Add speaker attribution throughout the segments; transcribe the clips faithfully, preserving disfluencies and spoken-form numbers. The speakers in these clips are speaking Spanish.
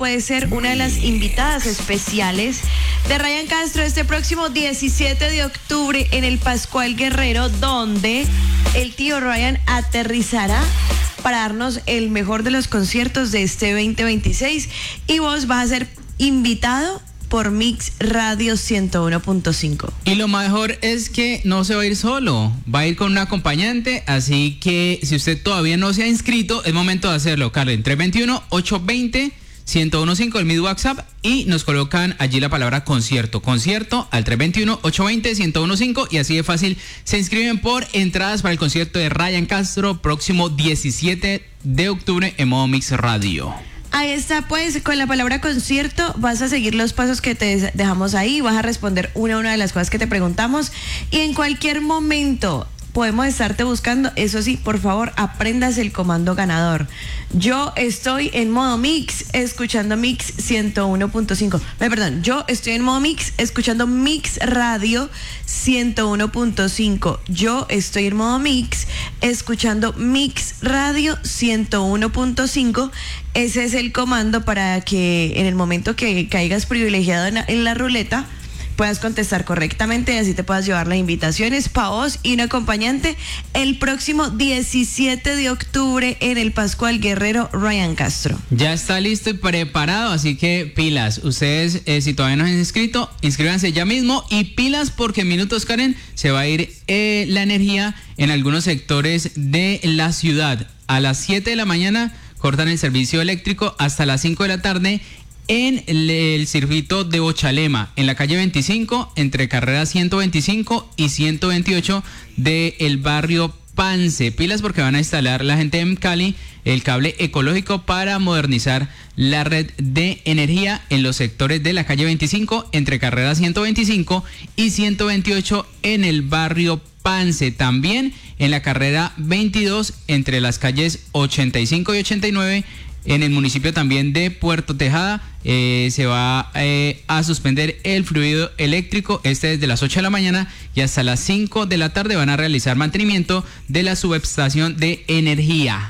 Speaker 1: puede ser una de las invitadas especiales de Ryan Castro este próximo diecisiete de octubre en el Pascual Guerrero, donde el tío Ryan aterrizará para darnos el mejor de los conciertos de este veinte veintiséis, y vos vas a ser invitado por Mix Radio ciento uno punto cinco.
Speaker 2: Y lo mejor es que no se va a ir solo, va a ir con un acompañante, así que si usted todavía no se ha inscrito, es momento de hacerlo. Carlen, tres dos uno, ocho dos cero, uno uno cinco, el mismo WhatsApp, y nos colocan allí la palabra concierto, concierto al tres dos uno, ocho dos cero, uno uno cinco, y así de fácil se inscriben por entradas para el concierto de Ryan Castro próximo diecisiete de octubre en Modo Mix Radio.
Speaker 1: Ahí está, pues, con la palabra concierto vas a seguir los pasos que te dejamos ahí, vas a responder una a una de las cosas que te preguntamos, y en cualquier momento podemos estarte buscando. Eso sí, por favor, aprendas el comando ganador. Yo estoy en modo mix escuchando Mix ciento uno punto cinco. Eh, perdón, yo estoy en modo mix escuchando Mix Radio ciento uno punto cinco. Yo estoy en modo mix escuchando Mix Radio ciento uno punto cinco. Ese es el comando para que en el momento que caigas privilegiado en la, en la ruleta, puedas contestar correctamente y así te puedas llevar las invitaciones para vos y un acompañante el próximo diecisiete de octubre en el Pascual Guerrero Ryan Castro.
Speaker 2: Ya está listo y preparado, así que pilas. Ustedes, eh, si todavía no se han inscrito, inscríbanse ya mismo, y pilas porque en minutos, Karen, se va a ir eh, la energía en algunos sectores de la ciudad. A las siete de la mañana cortan el servicio eléctrico hasta las cinco de la tarde en el, el circuito de Ochalema, en la calle veinticinco, entre carrera ciento veinticinco y ciento veintiocho del barrio Pance. Pilas porque van a instalar la gente en Cali el cable ecológico para modernizar la red de energía en los sectores de la calle veinticinco, entre carrera ciento veinticinco y ciento veintiocho en el barrio Pance. También en la carrera veintidós, entre las calles ochenta y cinco y ochenta y nueve, en el municipio también de Puerto Tejada, eh, se va eh, a suspender el fluido eléctrico, este desde las ocho de la mañana y hasta las cinco de la tarde. Van a realizar mantenimiento de la subestación de energía.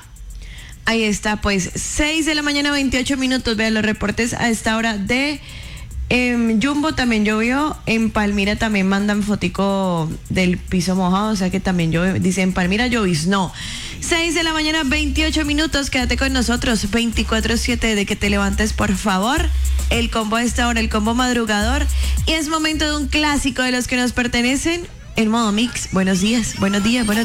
Speaker 1: Ahí está, pues, seis de la mañana, veintiocho minutos. Vean los reportes a esta hora de eh, Jumbo. También llovió, en Palmira también mandan fotico del piso mojado, o sea que también llovió. Dice, en Palmira lloviznó. seis de la mañana, veintiocho minutos. Quédate con nosotros veinticuatro siete de que te levantes, por favor. El combo de esta hora, el combo madrugador, y es momento de un clásico de los que nos pertenecen en modo mix. Buenos días, buenos días, buenos días.